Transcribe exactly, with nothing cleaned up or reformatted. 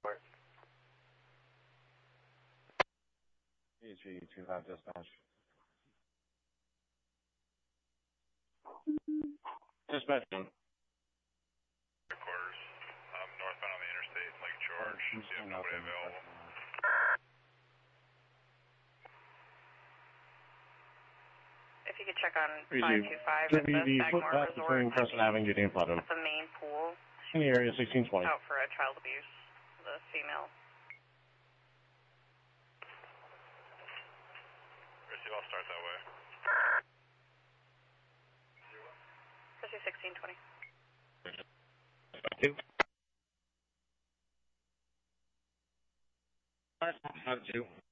report. E G two five dispatch. Dispatch. Quarters. Um, northbound on the interstate, Lake George. You have nobody available. If you could check on five two five at the Sagamore Resort. Between Crescent Avenue and Gideon Plateau. The main pool. In the area sixteen twenty. Out for a child abuse. The female. Receive, I'll start that way. Receive sixteen twenty. Two. Five two.